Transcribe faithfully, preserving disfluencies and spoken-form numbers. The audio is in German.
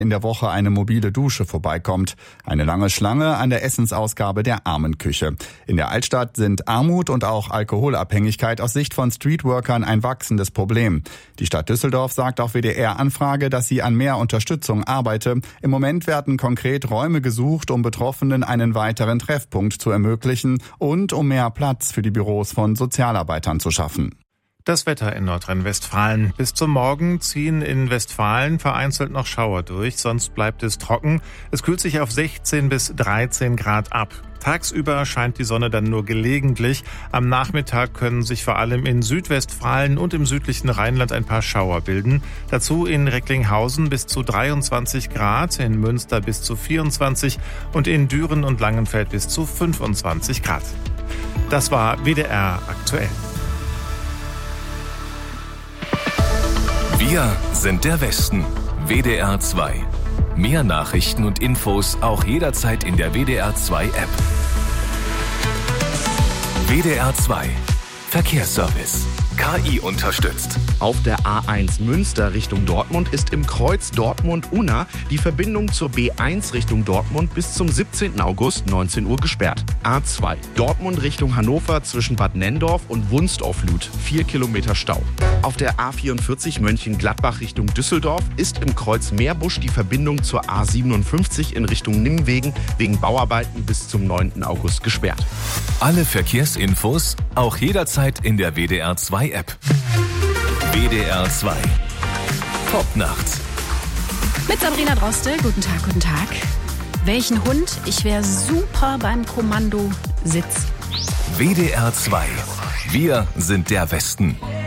in der Woche eine mobile Dusche vorbeikommt. Eine lange Schlange an der Essensausgabe der Armenküche. In der Altstadt sind Armut und auch Alkoholabhängigkeit aus Sicht von Streetworkern ein wachsendes Problem. Die Stadt Düsseldorf sagt auf W D R-Anfrage, dass sie an mehr Unterstützung arbeite. Im Moment werden konkret Räume gesucht, um Betroffenen einen weiteren Treffpunkt zu ermöglichen und um mehr Platz für die Büros von Sozialarbeitern zu schaffen. Das Wetter in Nordrhein-Westfalen. Bis zum Morgen ziehen in Westfalen vereinzelt noch Schauer durch, sonst bleibt es trocken. Es kühlt sich auf sechzehn bis dreizehn Grad ab. Tagsüber scheint die Sonne dann nur gelegentlich. Am Nachmittag können sich vor allem in Südwestfalen und im südlichen Rheinland ein paar Schauer bilden. Dazu in Recklinghausen bis zu dreiundzwanzig Grad, in Münster bis zu vierundzwanzig und in Düren und Langenfeld bis zu fünfundzwanzig Grad. Das war W D R aktuell. Wir sind der Westen. W D R zwei. Mehr Nachrichten und Infos auch jederzeit in der W D R zwei App. W D R zwei. Verkehrsservice. K I unterstützt. Auf der A eins Münster Richtung Dortmund ist im Kreuz Dortmund-Unna die Verbindung zur B eins Richtung Dortmund bis zum siebzehnten August neunzehn Uhr gesperrt. A zwei Dortmund Richtung Hannover zwischen Bad Nenndorf und Wunstorf-Luth. vier Kilometer Stau. Auf der A vierundvierzig Mönchengladbach Richtung Düsseldorf ist im Kreuz Meerbusch die Verbindung zur A siebenundfünfzig in Richtung Nimwegen wegen Bauarbeiten bis zum neunten August gesperrt. Alle Verkehrsinfos auch jederzeit in der W D R zwei App. W D R zwei. Top nachts. Mit Sabrina Droste. Guten Tag, guten Tag. Welchen Hund? Ich wäre super beim Kommandositz. W D R zwei. Wir sind der Westen.